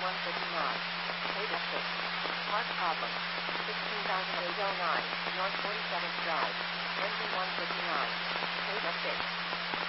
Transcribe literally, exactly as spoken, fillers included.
one fifty-nine. Page six. Part problem. sixteen thousand eight hundred nine, North forty-seventh Drive. Engine one fifty-nine. Page six.